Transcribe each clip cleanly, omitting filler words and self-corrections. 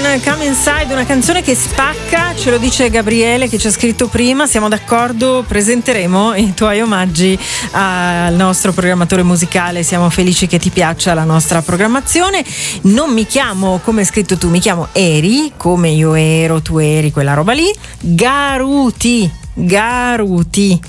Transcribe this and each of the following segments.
Come Inside, una canzone che spacca, ce lo dice Gabriele che ci ha scritto prima, siamo d'accordo, presenteremo i tuoi omaggi al nostro programmatore musicale, siamo felici che ti piaccia la nostra programmazione. Non mi chiamo come hai scritto tu, mi chiamo Eri, come io ero, tu eri, quella roba lì, Garuti,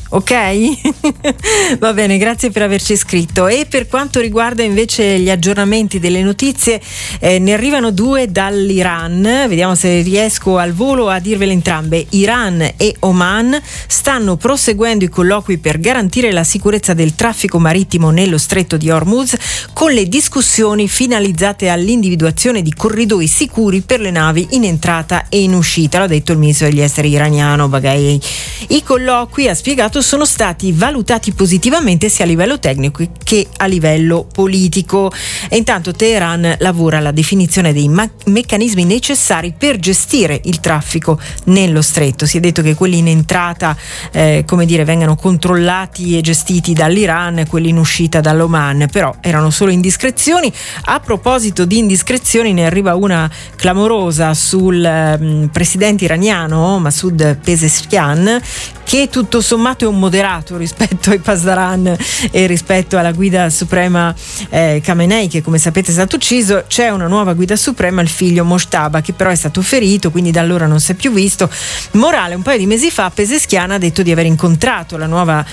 ok? Va bene, grazie per averci scritto. E per quanto riguarda invece gli aggiornamenti delle notizie, ne arrivano due dall'Iran, vediamo se riesco al volo a dirvele entrambe. Iran e Oman stanno proseguendo i colloqui per garantire la sicurezza del traffico marittimo nello stretto di Hormuz, con le discussioni finalizzate all'individuazione di corridoi sicuri per le navi in entrata e in uscita, l'ha detto il ministro degli esteri iraniano Baghei. I colloqui, ha spiegato, sono stati valutati positivamente sia a livello tecnico che a livello politico, e intanto Teheran lavora alla definizione dei meccanismi necessari per gestire il traffico nello stretto. Si è detto che quelli in entrata vengano controllati e gestiti dall'Iran, quelli in uscita dall'Oman, però erano solo indiscrezioni. A proposito di indiscrezioni, ne arriva una clamorosa sul presidente iraniano Masoud Pezeshkian, che tutto sommato è un moderato rispetto ai Pasdaran e rispetto alla guida suprema Khamenei, che come sapete è stato ucciso. C'è una nuova guida suprema, il figlio Mojtaba, che però è stato ferito, quindi da allora non si è più visto. Morale, un paio di mesi fa Pezeshkian ha detto di aver incontrato il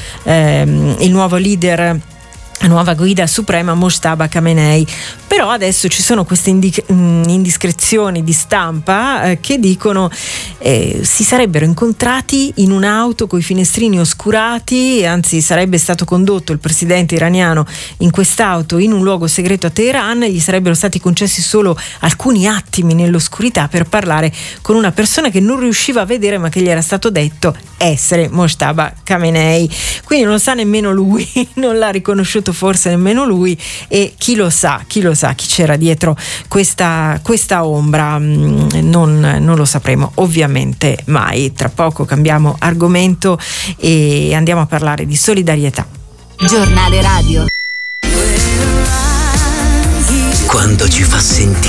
nuovo leader, la nuova guida suprema Mojtaba Khamenei, però adesso ci sono queste indiscrezioni di stampa che dicono si sarebbero incontrati in un'auto coi finestrini oscurati, anzi sarebbe stato condotto il presidente iraniano in quest'auto in un luogo segreto a Teheran, gli sarebbero stati concessi solo alcuni attimi nell'oscurità per parlare con una persona che non riusciva a vedere ma che gli era stato detto essere Mojtaba Khamenei, quindi non lo sa nemmeno lui, non l'ha riconosciuto forse nemmeno lui, e chi lo sa chi c'era dietro questa ombra, non lo sapremo ovviamente mai. Tra poco cambiamo argomento e andiamo a parlare di solidarietà. Giornale radio. Quando ci fa sentire